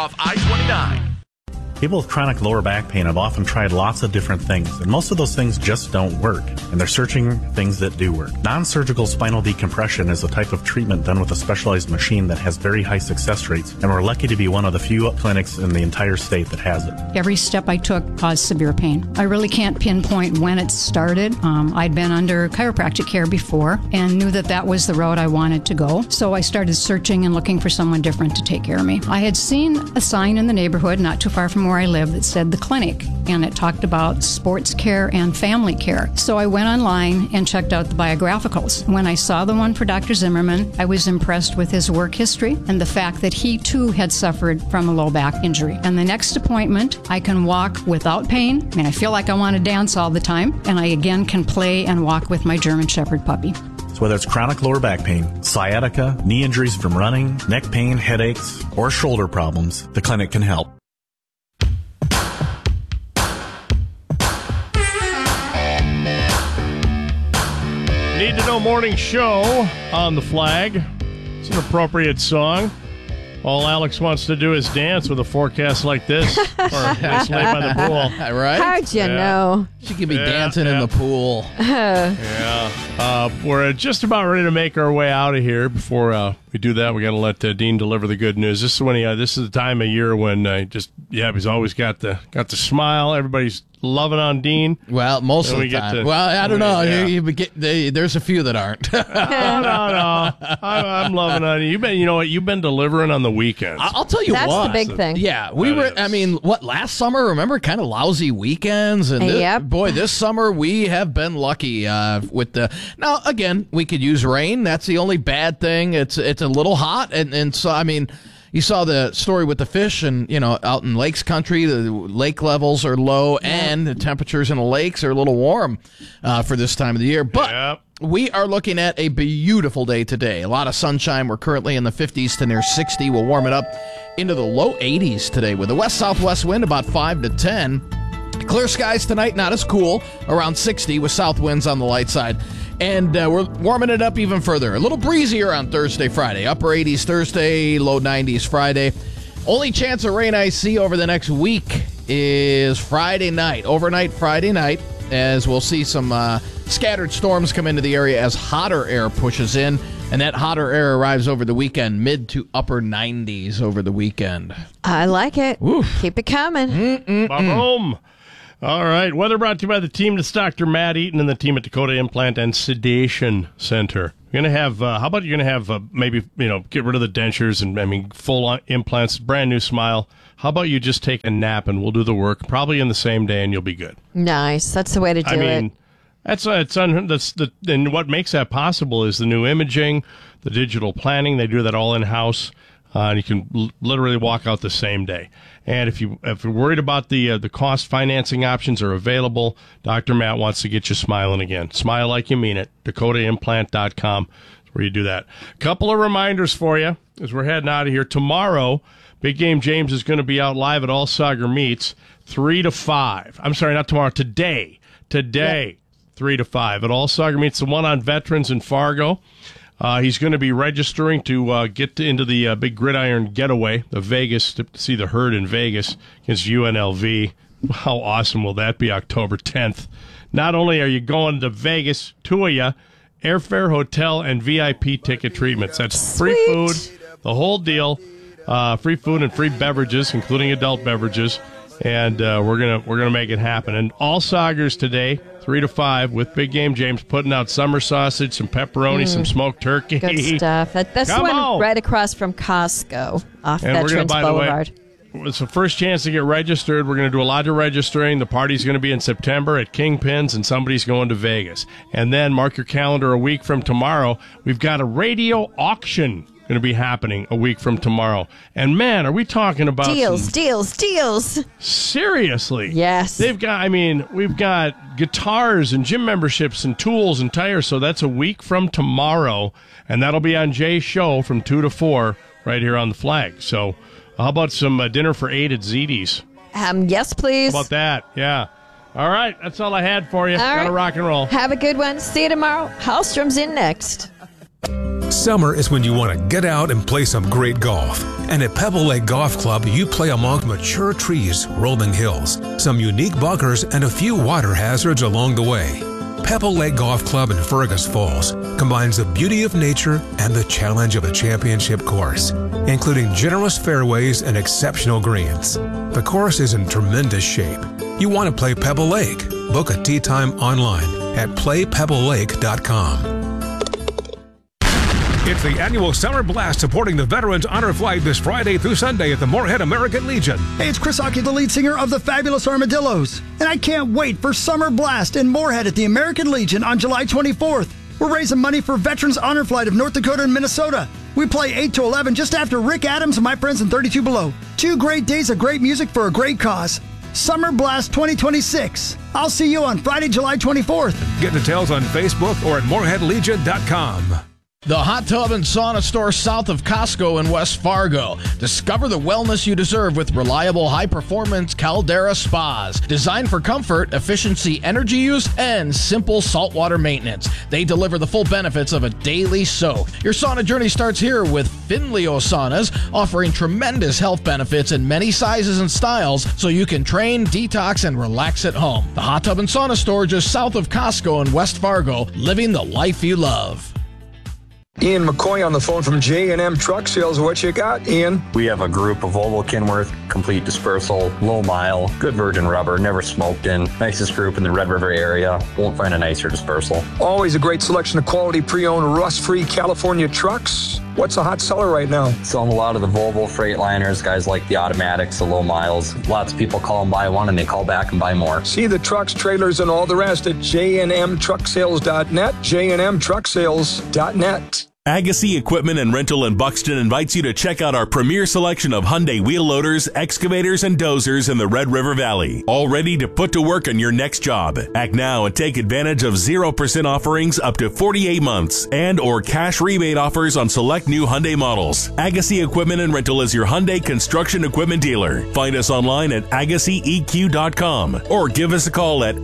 off I-29. People with chronic lower back pain have often tried lots of different things, and most of those things just don't work, and they're searching things that do work. Non-surgical spinal decompression is a type of treatment done with a specialized machine that has very high success rates, and we're lucky to be one of the few clinics in the entire state that has it. Every step I took caused severe pain. I really can't pinpoint when it started. I'd been under chiropractic care before and knew that that was the road I wanted to go, so I started searching and looking for someone different to take care of me. I had seen a sign in the neighborhood not too far from where I live that said the clinic, and it talked about sports care and family care. So I went online and checked out the biographicals. When I saw the one for Dr. Zimmerman, I was impressed with his work history and the fact that he too had suffered from a low back injury. And the next appointment, I can walk without pain. I feel like I want to dance all the time, and I again can play and walk with my German Shepherd puppy. So whether it's chronic lower back pain, sciatica, knee injuries from running, neck pain, headaches, or shoulder problems, the clinic can help. Need to Know Morning Show on the flag. It's an appropriate song. All Alex wants to do is dance with a forecast like this, or at least lay by the pool. Right? How'd you know? She could be dancing in the pool. We're just about ready to make our way out of here. Before we do that, we got to let Dean deliver the good news. This is when this is the time of year when he's always got the smile. Everybody's loving on Dean. Well, most of the time. I don't know. Yeah. There's a few that aren't. No. I'm loving on you. You've been delivering on the weekends. I'll tell you what. That's the big thing. Yeah, we were. I mean, last summer? Remember, kind of lousy weekends, and boy, this summer we have been lucky with the. Now, again, we could use rain. That's the only bad thing. It's a little hot, and so I mean. You saw the story with the fish, and out in lakes country, the lake levels are low, and the temperatures in the lakes are a little warm for this time of the year. But we are looking at a beautiful day today. A lot of sunshine. We're currently in the 50s to near 60. We'll warm it up into the low 80s today with a west-southwest wind about 5 to 10. Clear skies tonight, not as cool, around 60 with south winds on the light side. And we're warming it up even further. A little breezier on Thursday, Friday. Upper 80s Thursday, low 90s Friday. Only chance of rain I see over the next week is Friday night. Overnight Friday night, as we'll see some scattered storms come into the area as hotter air pushes in. And that hotter air arrives over the weekend, mid to upper 90s over the weekend. I like it. Oof. Keep it coming. Boom. All right. Weather brought to you by the team that's Dr. Matt Eaton and the team at Dakota Implant and Sedation Center. You're going to have, how about you're going to have maybe, get rid of the dentures and, full implants, brand new smile. How about you just take a nap and we'll do the work probably in the same day and you'll be good. Nice. That's the way to do it. And what makes that possible is the new imaging, the digital planning. They do that all in-house. And you can literally walk out the same day. And if you're worried about the cost, financing options are available. Dr. Matt wants to get you smiling again. Smile like you mean it. DakotaImplant.com is where you do that. Couple of reminders for you as we're heading out of here. Tomorrow, Big Game James is going to be out live at All Sauger Meats 3 to 5. I'm sorry, not tomorrow. Today, 3 to 5 at All Sauger Meats, the one on Veterans in Fargo. He's going to be registering to get into the big gridiron getaway, the Vegas, to see the Herd in Vegas against UNLV. How awesome will that be, October 10th? Not only are you going to Vegas, two of you, airfare, hotel, and VIP ticket treatments. That's free food, the whole deal, free food and free beverages, including adult beverages. And we're gonna make it happen. And All Saugers today, 3 to 5, with Big Game James putting out summer sausage, some pepperoni, some smoked turkey. Good stuff. That's the one right across from Costco off Veterans Boulevard. It's the first chance to get registered. We're going to do a lot of registering. The party's going to be in September at Kingpins, and somebody's going to Vegas. And then mark your calendar a week from tomorrow. We've got a radio auction going to be happening a week from tomorrow. And, man, are we talking about deals. Seriously. Yes. We've got guitars and gym memberships and tools and tires. So that's a week from tomorrow. And that'll be on Jay's show from 2 to 4 right here on the flag. So how about some dinner for 8 at ZD's? Yes, please. How about that? Yeah. All right. That's all I had for you. Gotta rock and roll. Have a good one. See you tomorrow. Hallstrom's in next. Summer is when you want to get out and play some great golf. And at Pebble Lake Golf Club, you play among mature trees, rolling hills, some unique bunkers, and a few water hazards along the way. Pebble Lake Golf Club in Fergus Falls combines the beauty of nature and the challenge of a championship course, including generous fairways and exceptional greens. The course is in tremendous shape. You want to play Pebble Lake? Book a tee time online at playpebblelake.com. It's the annual Summer Blast supporting the Veterans Honor Flight this Friday through Sunday at the Moorhead American Legion. Hey, it's Chris Hockey, the lead singer of the Fabulous Armadillos. And I can't wait for Summer Blast in Moorhead at the American Legion on July 24th. We're raising money for Veterans Honor Flight of North Dakota and Minnesota. We play 8 to 11 just after Rick Adams and My Friends in 32 Below. 2 great days of great music for a great cause. Summer Blast 2026. I'll see you on Friday, July 24th. Get details on Facebook or at moorheadlegion.com. The Hot Tub and Sauna Store south of Costco in West Fargo. Discover the wellness you deserve with reliable, high-performance Caldera spas. Designed for comfort, efficiency, energy use, and simple saltwater maintenance. They deliver the full benefits of a daily soak. Your sauna journey starts here with Finleo Saunas, offering tremendous health benefits in many sizes and styles so you can train, detox, and relax at home. The Hot Tub and Sauna Store just south of Costco in West Fargo, living the life you love. Ian McCoy on the phone from J&M Truck Sales. What you got, Ian? We have a group of Volvo Kenworth, complete dispersal, low mile, good virgin rubber, never smoked in. Nicest group in the Red River area. Won't find a nicer dispersal. Always a great selection of quality pre-owned, rust-free California trucks. What's a hot seller right now? Selling a lot of the Volvo Freightliners, guys like the automatics, the low miles. Lots of people call and buy one, and they call back and buy more. See the trucks, trailers, and all the rest at jnmtrucksales.net, jnmtrucksales.net. Agassi Equipment and Rental in Buxton invites you to check out our premier selection of Hyundai wheel loaders, excavators, and dozers in the Red River Valley. All ready to put to work on your next job. Act now and take advantage of 0% offerings up to 48 months and or cash rebate offers on select new Hyundai models. Agassi Equipment and Rental is your Hyundai construction equipment dealer. Find us online at AgassiEQ.com or give us a call at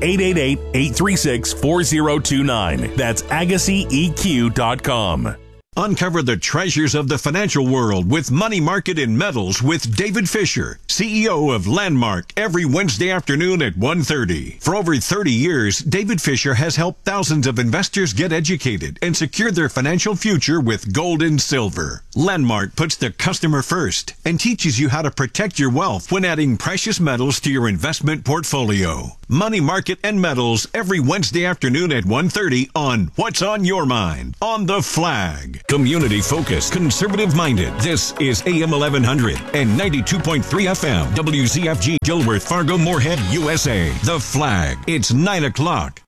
888-836-4029. That's AgassiEQ.com. Uncover the treasures of the financial world with Money Market in Metals with David Fisher, CEO of Landmark, every Wednesday afternoon at 1:30. For over 30 years, David Fisher has helped thousands of investors get educated and secure their financial future with gold and silver. Landmark puts the customer first and teaches you how to protect your wealth when adding precious metals to your investment portfolio. Money Market and Metals every Wednesday afternoon at 1:30 on What's on Your Mind on The Flag. Community-focused, conservative-minded. This is AM 1100 and 92.3 FM. WZFG, Gilworth, Fargo, Moorhead, USA. The Flag. It's 9 o'clock.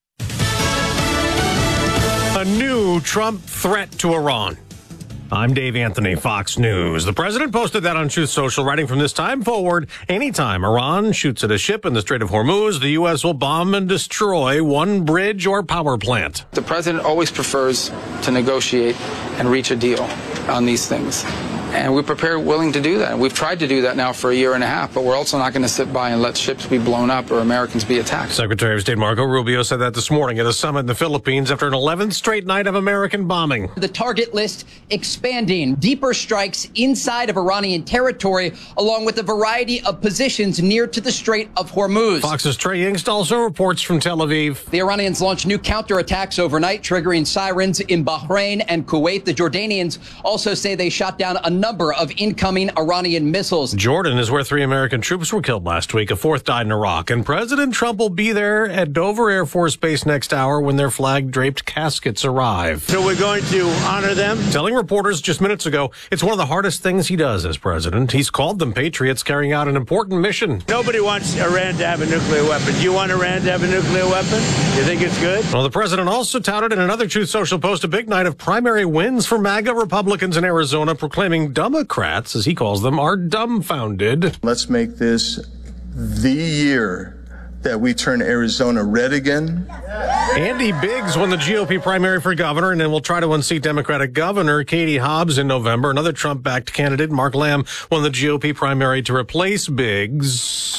A new Trump threat to Iran. I'm Dave Anthony, Fox News. The president posted that on Truth Social, writing from this time forward, anytime Iran shoots at a ship in the Strait of Hormuz, the U.S. will bomb and destroy one bridge or power plant. The president always prefers to negotiate and reach a deal on these things. And we're prepared, willing to do that. We've tried to do that now for a year and a half, but we're also not going to sit by and let ships be blown up or Americans be attacked. Secretary of State Marco Rubio said that this morning at a summit in the Philippines after an 11th straight night of American bombing. The target list expanding, deeper strikes inside of Iranian territory, along with a variety of positions near to the Strait of Hormuz. Fox's Trey Yingst also reports from Tel Aviv. The Iranians launched new counterattacks overnight, triggering sirens in Bahrain and Kuwait. The Jordanians also say they shot down a number of incoming Iranian missiles. Jordan is where 3 American troops were killed last week. A 4th died in Iraq. And President Trump will be there at Dover Air Force Base next hour when their flag-draped caskets arrive. So we're going to honor them? Telling reporters just minutes ago, it's one of the hardest things he does as president. He's called them patriots carrying out an important mission. Nobody wants Iran to have a nuclear weapon. Do you want Iran to have a nuclear weapon? You think it's good? Well, the president also touted in another Truth Social post a big night of primary wins for MAGA Republicans in Arizona, proclaiming Democrats, as he calls them, are dumbfounded. Let's make this the year that we turn Arizona red again. Andy Biggs won the GOP primary for governor and then will try to unseat Democratic Governor Katie Hobbs in November. Another Trump-backed candidate, Mark Lamb, won the GOP primary to replace Biggs.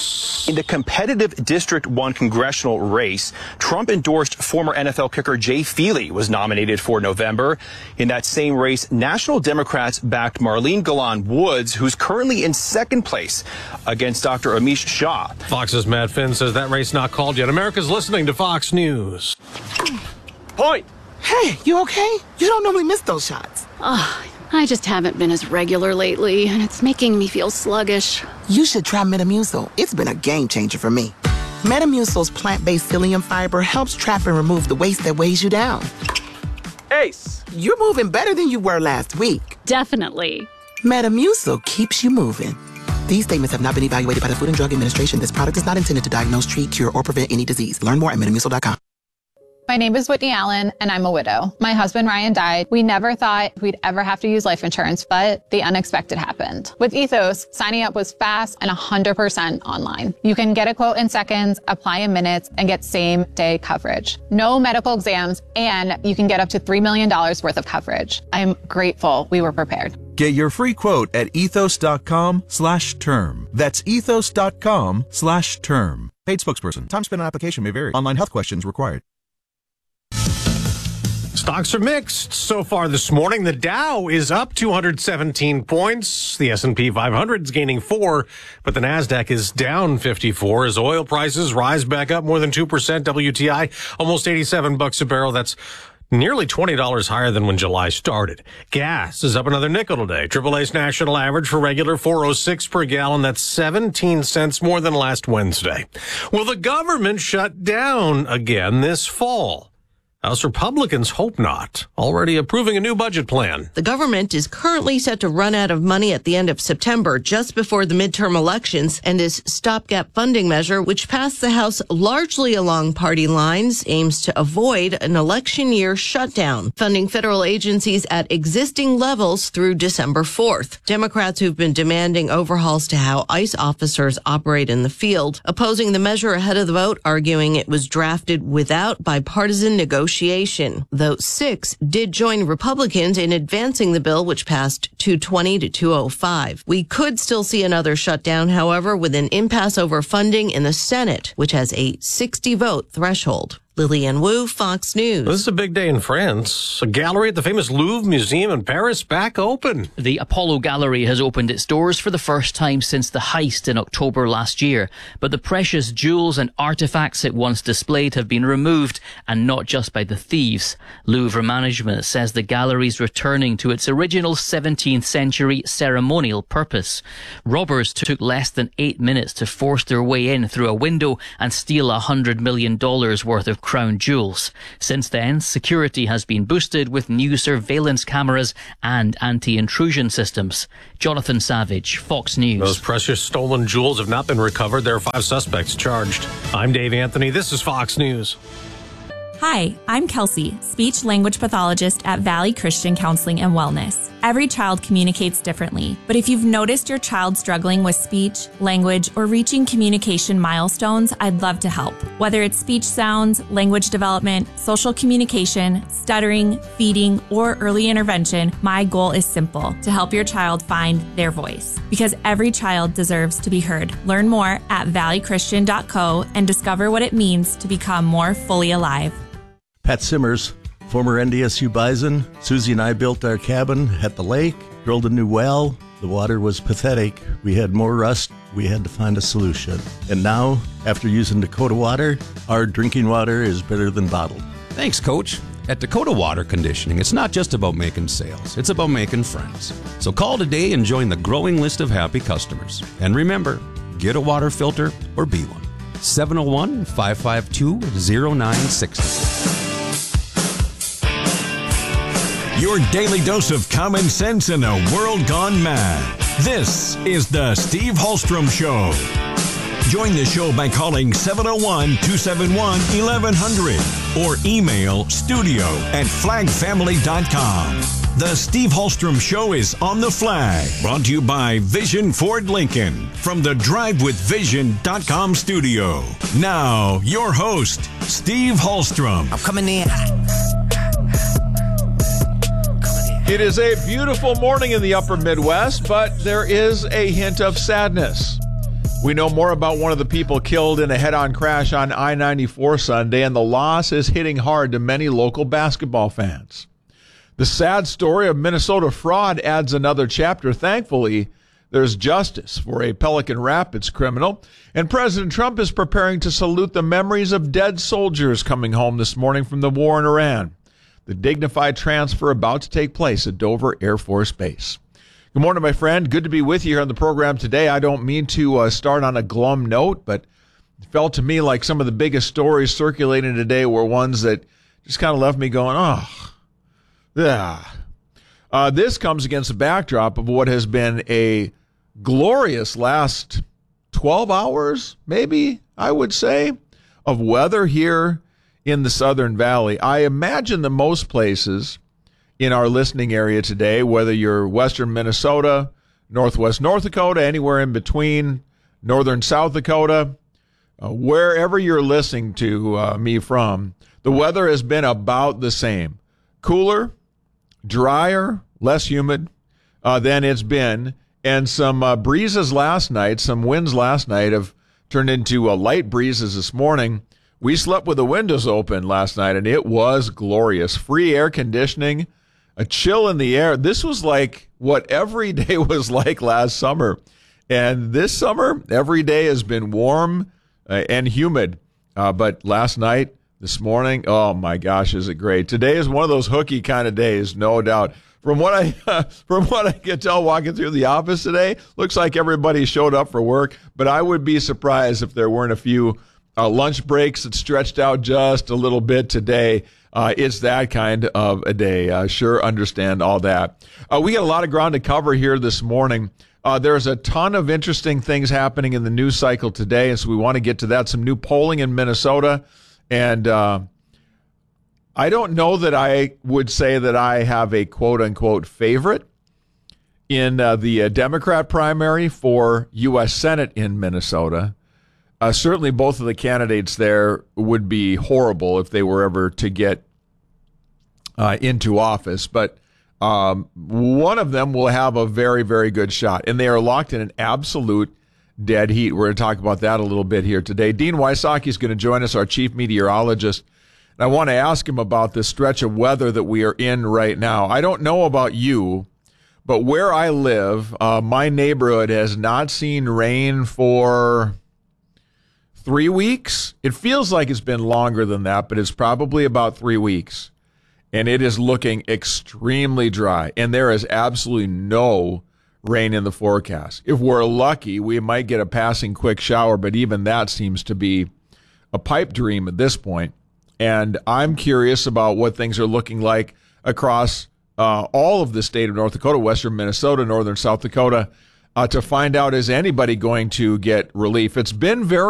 this. In the competitive District 1 congressional race, Trump-endorsed former NFL kicker Jay Feely was nominated for November. In that same race, National Democrats backed Marlene Golan Woods, who's currently in second place against Dr. Amish Shah. Fox's Matt Finn says that race not called yet. America's listening to Fox News. Point. Hey, you okay? You don't normally miss those shots. I just haven't been as regular lately, and it's making me feel sluggish. You should try Metamucil. It's been a game changer for me. Metamucil's plant-based psyllium fiber helps trap and remove the waste that weighs you down. Ace, you're moving better than you were last week. Definitely. Metamucil keeps you moving. These statements have not been evaluated by the Food and Drug Administration. This product is not intended to diagnose, treat, cure, or prevent any disease. Learn more at metamucil.com. My name is Whitney Allen, and I'm a widow. My husband, Ryan, died. We never thought we'd ever have to use life insurance, but the unexpected happened. With Ethos, signing up was fast and 100% online. You can get a quote in seconds, apply in minutes, and get same-day coverage. No medical exams, and you can get up to $3 million worth of coverage. I'm grateful we were prepared. Get your free quote at ethos.com/term. That's ethos.com/term. Paid spokesperson. Time spent on application may vary. Online health questions required. Stocks are mixed so far this morning. The Dow is up 217 points. The S&P 500 is gaining 4, but the Nasdaq is down 54 as oil prices rise back up more than 2%. WTI almost $87 a barrel. That's nearly $20 higher than when July started. Gas is up another nickel today. AAA's national average for regular $4.06 per gallon. That's 17 cents more than last Wednesday. Will the government shut down again this fall? House Republicans hope not, already approving a new budget plan. The government is currently set to run out of money at the end of September, just before the midterm elections, and this stopgap funding measure, which passed the House largely along party lines, aims to avoid an election year shutdown, funding federal agencies at existing levels through December 4th. Democrats who've been demanding overhauls to how ICE officers operate in the field, opposing the measure ahead of the vote, arguing it was drafted without bipartisan negotiation. Though 6 did join Republicans in advancing the bill, which passed 220 to 205. We could still see another shutdown, however, with an impasse over funding in the Senate, which has a 60-vote threshold. Lillian Wu, Fox News. This is a big day in France. A gallery at the famous Louvre Museum in Paris back open. The Apollo Gallery has opened its doors for the first time since the heist in October last year. But the precious jewels and artifacts it once displayed have been removed, and not just by the thieves. Louvre management says the gallery's returning to its original 17th century ceremonial purpose. Robbers took less than 8 minutes to force their way in through a window and steal $100 million worth of crown jewels. Since then, security has been boosted with new surveillance cameras and anti-intrusion systems. Jonathan Savage, Fox News. Those precious stolen jewels have not been recovered. There are 5 suspects charged. I'm Dave Anthony. This is Fox News. Hi, I'm Kelsey, speech-language pathologist at Valley Christian Counseling and Wellness. Every child communicates differently, but if you've noticed your child struggling with speech, language, or reaching communication milestones, I'd love to help. Whether it's speech sounds, language development, social communication, stuttering, feeding, or early intervention, my goal is simple: to help your child find their voice. Because every child deserves to be heard. Learn more at valleychristian.co and discover what it means to become more fully alive. Pat Simmers, former NDSU Bison. Susie and I built our cabin at the lake, drilled a new well. The water was pathetic. We had more rust. We had to find a solution. And now, after using Dakota Water, our drinking water is better than bottled. Thanks, Coach. At Dakota Water Conditioning, it's not just about making sales. It's about making friends. So call today and join the growing list of happy customers. And remember, get a water filter or be one. 701-552-0960. Your daily dose of common sense in a world gone mad. This is the Steve Hallstrom Show. Join the show by calling 701-271-1100 or email studio@flagfamily.com. The Steve Hallstrom Show is on the flag, brought to you by Vision Ford Lincoln from the DriveWithVision.com studio. Now, your host, Steve Hallstrom. I'm coming in. It is a beautiful morning in the upper Midwest, but there is a hint of sadness. We know more about one of the people killed in a head-on crash on I-94 Sunday, and the loss is hitting hard to many local basketball fans. The sad story of Minnesota fraud adds another chapter. Thankfully, there's justice for a Pelican Rapids criminal, and President Trump is preparing to salute the memories of dead soldiers coming home this morning from the war in Iran. The dignified transfer about to take place at Dover Air Force Base. Good morning, my friend. Good to be with you here on the program today. I don't mean to start on a glum note, but it felt to me like some of the biggest stories circulating today were ones that just kind of left me going, oh, yeah. This comes against the backdrop of what has been a glorious last 12 hours, maybe, I would say, of weather here in the Southern Valley. I imagine that most places in our listening area today, whether you're western Minnesota, northwest North Dakota, anywhere in between, northern South Dakota, wherever you're listening to me from, the weather has been about the same. Cooler, drier, less humid than it's been. And some breezes last night, some winds last night have turned into light breezes this morning. We slept with the windows open last night, and it was glorious. Free air conditioning, a chill in the air. This was like what every day was like last summer. And this summer, every day has been warm and humid. But last night, this morning, oh my gosh, is it great. Today is one of those hooky kind of days, no doubt. From what I can tell walking through the office today, looks like everybody showed up for work. But I would be surprised if there weren't a few lunch breaks that stretched out just a little bit today. It's that kind of a day. Sure understand all that. We got a lot of ground to cover here this morning. There's a ton of interesting things happening in the news cycle today, and so we want to get to that. Some new polling in Minnesota. And I don't know that I would say that I have a quote-unquote favorite in the Democrat primary for U.S. Senate in Minnesota. Certainly both of the candidates there would be horrible if they were ever to get into office. But one of them will have a very, very good shot. And they are locked in an absolute dead heat. We're going to talk about that a little bit here today. Dean Wysocki is going to join us, our chief meteorologist. And I want to ask him about this stretch of weather that we are in right now. I don't know about you, but where I live, my neighborhood has not seen rain for 3 weeks. It feels like it's been longer than that, but it's probably about 3 weeks. And it is looking extremely dry. And there is absolutely no rain in the forecast. If we're lucky, we might get a passing quick shower, but even that seems to be a pipe dream at this point. And I'm curious about what things are looking like across all of the state of North Dakota, western Minnesota, northern South Dakota, to find out, is anybody going to get relief? It's been very